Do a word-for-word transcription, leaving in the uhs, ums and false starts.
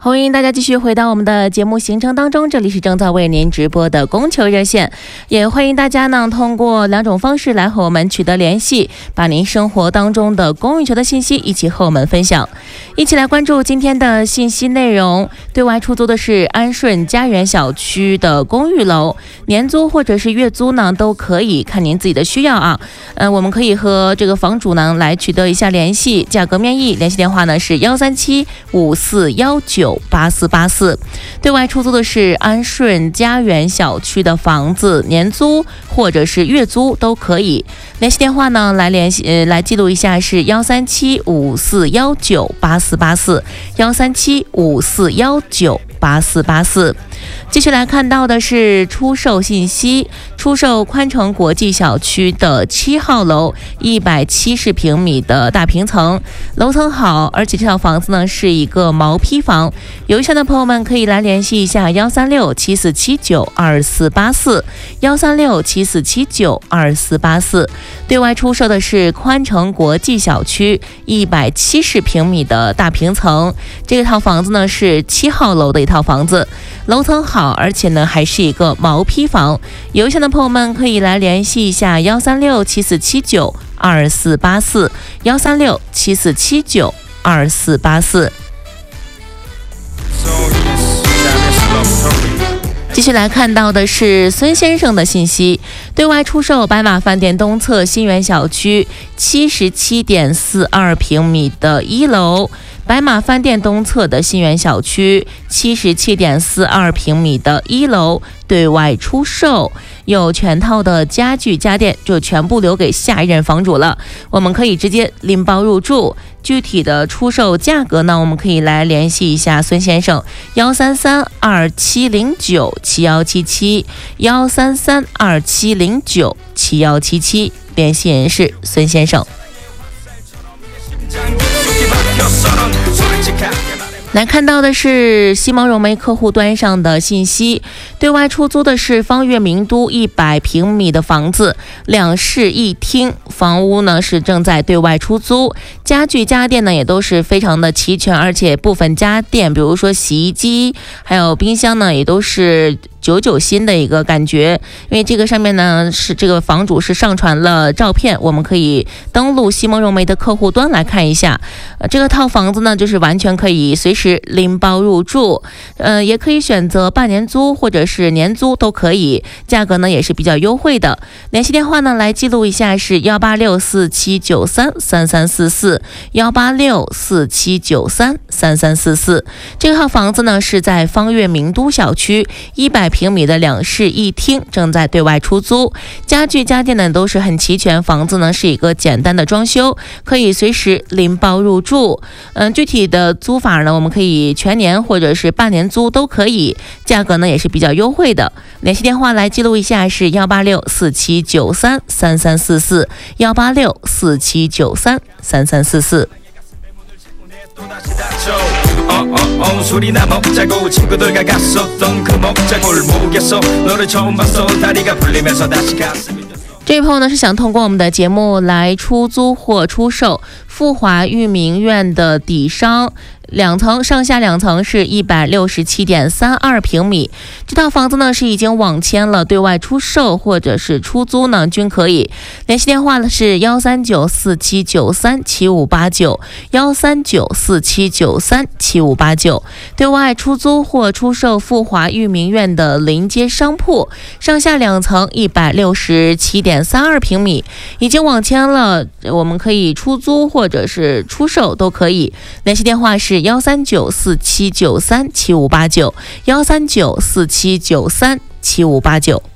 欢迎大家继续回到我们的节目行程当中，这里是正在为您直播的供求热线，也欢迎大家呢通过两种方式来和我们取得联系，把您生活当中的公寓球的信息一起和我们分享。一起来关注今天的信息内容。对外出租的是安顺家园小区的公寓楼，年租或者是月租呢都可以，看您自己的需要啊。呃，我们可以和这个房主呢来取得一下联系，价格面议，联系电话呢是幺三七五四幺九八四八四。对外出租的是安顺家园小区的房子，年租或者是月租都可以，联系电话呢来联系呃来记录一下是幺三七五四幺九八四八四，幺三七五四幺九八四八四。继续来看到的是出售信息，出售宽城国际小区的七号楼，一百七十平米的大平层，楼层好，而且这套房子呢是一个毛坯房。有意向的朋友们可以来联系一下幺三六七四七九二四八四，幺三六七四七九二四八四。对外出售的是宽城国际小区一百七十平米的大平层，这套房子呢是七号楼的一套房子，楼层好，而且呢还是一个毛坯房。有意向的朋友们可以来联系一下幺三六七四七九二四八四，幺三六七四七九二四八四。继续来看到的是孙先生的信息，对外出售白马饭店东侧新园小区七十七点四二平米的一楼，白马饭店东侧的新园小区七十七点四二平米的一楼对外出售，有全套的家具家电，就全部留给下一任房主了，我们可以直接拎包入住。具体的出售价格呢，我们可以来联系一下孙先生，幺三三二七零九七幺七七，幺三三二七零九七幺七七，联系人是孙先生。来看到的是西蒙融媒客户端上的信息，对外出租的是方悦名都一百平米的房子，两室一厅，房屋呢是正在对外出租，家具家电呢也都是非常的齐全，而且部分家电比如说洗衣机还有冰箱呢也都是九九新的一个感觉。因为这个上面呢是这个房主是上传了照片，我们可以登录西蒙融媒的客户端来看一下。呃，这个套房子呢就是完全可以随时拎包入住，呃，也可以选择半年租或者是年租都可以，价格呢也是比较优惠的。联系电话呢来记录一下是幺八六四七九三三三四四，幺八六四七九三三三四四。这套房子呢是在方悦名都小区一百平米的两室一厅，正在对外出租，家具家电呢都是很齐全，房子呢是一个简单的装修，可以随时拎包入住。嗯，具体的租法呢，我们可以全年或者是半年租都可以，价格呢也是比较优惠的。联系电话来记录一下是幺八六四七九三三三四四，幺八六四七九三三三四四。这位朋友呢是想通过我们的节目来出租或出售富华裕民苑的底商，两层上下两层是一百六十七点三二平米，这套房子呢是已经网签了，对外出售或者是出租呢均可以。联系电话呢是幺三九四七九三七五八九，幺三九四七九三七五八九。对外出租或出售富华裕民苑的临街商铺，上下两层一百六十七点三二平米，已经网签了，我们可以出租或者是出售都可以。联系电话是幺三九四七九三七五八九，幺三九四七九三七五八九。